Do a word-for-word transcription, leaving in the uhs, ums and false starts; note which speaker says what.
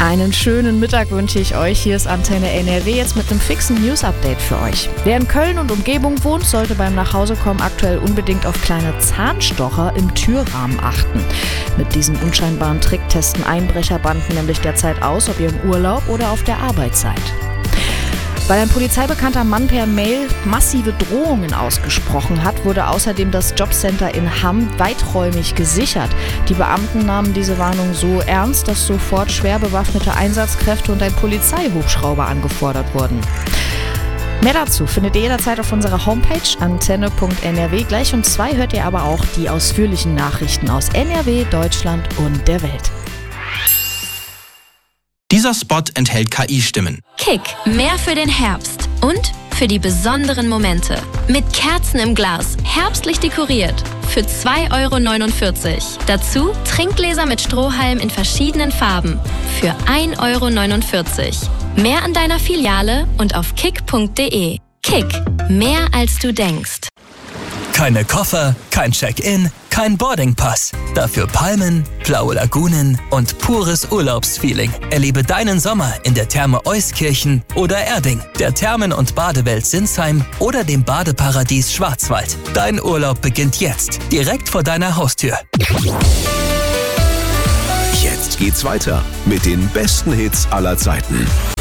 Speaker 1: Einen schönen Mittag wünsche ich euch. Hier ist Antenne N R W jetzt mit einem fixen News-Update für euch. Wer in Köln und Umgebung wohnt, sollte beim Nachhausekommen aktuell unbedingt auf kleine Zahnstocher im Türrahmen achten. Mit diesem unscheinbaren Trick testen Einbrecherbanden nämlich derzeit aus, ob ihr im Urlaub oder auf der Arbeit seid. Weil ein polizeibekannter Mann per Mail massive Drohungen ausgesprochen hat, wurde außerdem das Jobcenter in Hamm weiträumig gesichert. Die Beamten nahmen diese Warnung so ernst, dass sofort schwer bewaffnete Einsatzkräfte und ein Polizeihubschrauber angefordert wurden. Mehr dazu findet ihr jederzeit auf unserer Homepage antenne punkt n r w. Gleich um zwei hört ihr aber auch die ausführlichen Nachrichten aus N R W, Deutschland und der Welt.
Speaker 2: Dieser Spot enthält K I-Stimmen.
Speaker 3: Kick, mehr für den Herbst und für die besonderen Momente. Mit Kerzen im Glas, herbstlich dekoriert. Für zwei Euro neunundvierzig. Dazu Trinkgläser mit Strohhalm in verschiedenen Farben. Für ein Euro neunundvierzig. Mehr an deiner Filiale und auf kick punkt de. Kick, mehr als du denkst.
Speaker 4: Keine Koffer, kein Check-in, kein Boardingpass. Dafür Palmen, blaue Lagunen und pures Urlaubsfeeling. Erlebe deinen Sommer in der Therme Euskirchen oder Erding, der Thermen- und Badewelt Sinsheim oder dem Badeparadies Schwarzwald. Dein Urlaub beginnt jetzt, direkt vor deiner Haustür.
Speaker 5: Jetzt geht's weiter mit den besten Hits aller Zeiten.